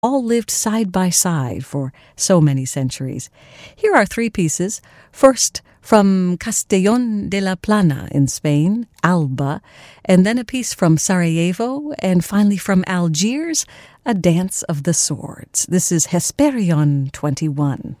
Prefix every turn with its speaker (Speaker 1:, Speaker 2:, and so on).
Speaker 1: all lived side by side for so many centuries. Here are three pieces. First, from Castellón de la Plana in Spain, Alba, and then a piece from Sarajevo, and finally from Algiers, A Dance of the Swords. This is Hesperion 21.